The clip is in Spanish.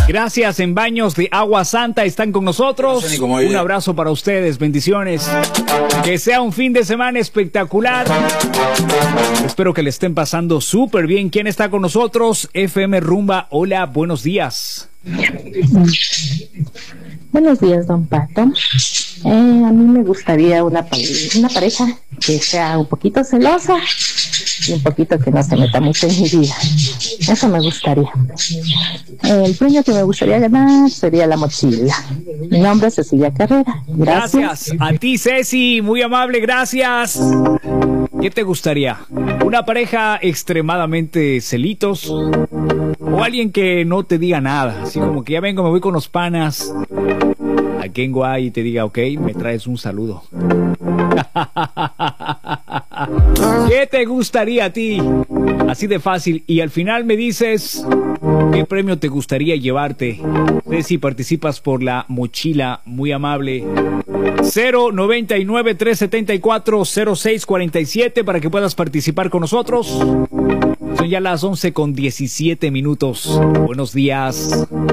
Gracias en Baños de Agua Santa, están con nosotros. No sé un abrazo para ustedes, bendiciones. Que sea un fin de semana espectacular. Espero que le estén pasando súper bien. ¿Quién está con nosotros? FM Rumba, hola, buenos días. Buenos días, don Pato. A mí me gustaría una pareja que sea un poquito celosa y un poquito que no se meta mucho en mi vida. Eso me gustaría. El premio que me gustaría ganar sería la mochila. Mi nombre es Cecilia Carrera. Gracias. A ti, Ceci, muy amable, gracias. ¿Qué te gustaría? ¿Una pareja extremadamente celitos? ¿O alguien que no te diga nada? Así como que ya vengo, me voy con los panas aquí en Guay y te diga, ok, me traes un saludo. ¿Qué te gustaría a ti? Así de fácil. Y al final me dices qué premio te gustaría llevarte. Sé si participas por la mochila, muy amable. 099-374-0647 para que puedas participar con nosotros. Son ya las 11:17. Buenos días.